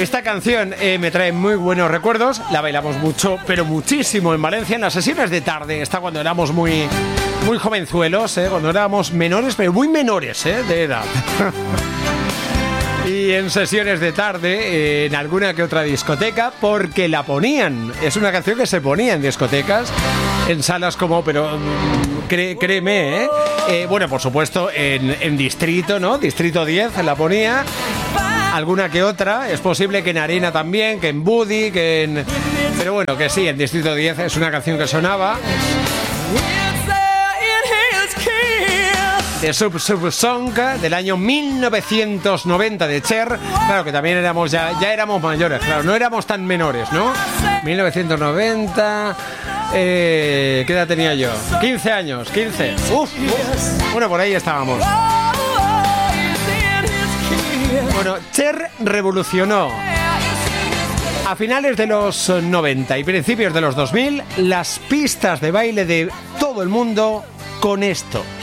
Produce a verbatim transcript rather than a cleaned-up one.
Esta canción eh, me trae muy buenos recuerdos. La bailamos mucho, pero muchísimo en Valencia, en las sesiones de tarde. Está cuando éramos muy, muy jovenzuelos, eh, cuando éramos menores, pero muy menores eh, de edad. Y en sesiones de tarde, eh, en alguna que otra discoteca, porque la ponían. Es una canción que se ponía en discotecas, en salas como, pero cré, créeme, ¿eh? Eh, bueno, por supuesto, en, en Distrito, ¿no? Distrito diez la ponía. Alguna que otra, es posible que en Arena también, que en Buddy, que en... Pero bueno, que sí, en Distrito diez es una canción que sonaba. De Sub Sub Song del año mil novecientos noventa de Cher. Claro que también éramos ya, ya éramos mayores, claro, no éramos tan menores, ¿no? mil novecientos noventa. Eh, ¿Qué edad tenía yo? quince años, quince. Uf, uf. Bueno, por ahí estábamos. Bueno, Cher revolucionó a finales de los noventa y principios de los dos mil las pistas de baile de todo el mundo con esto.